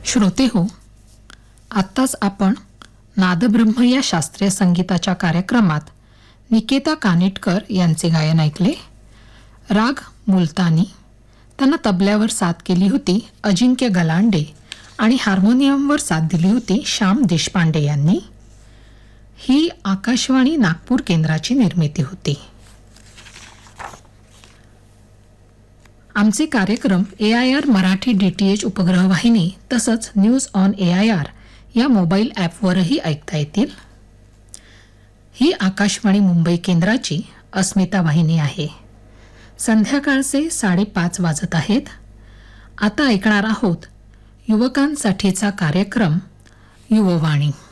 श्रोते हो, आत्ताच आपण नादब्रह्म या शास्त्रीय संगीताच्या कार्यक्रमात निकेता कानिटकर यांचे गायन ऐकले. राग मुलतानी. त्यांना तबल्यावर साथ केली होती अजिंक्य गलांडे आणि हार्मोनियमवर साथ दिली होती श्याम देशपांडे यांनी. ही आकाशवाणी नागपूर केंद्राची निर्मिती होती. आमचे कार्यक्रम AIR मराठी DTH उपग्रह वाहिनी तसंच न्यूज ऑन AIR या मोबाईल ॲपवरही ऐकता येतील. ही आकाशवाणी मुंबई केंद्राची अस्मिता वाहिनी आहे. संध्याकाळचे 5:30 वाजत आहेत. आता ऐकणार आहोत युवकांसाठीचा कार्यक्रम युववाणी.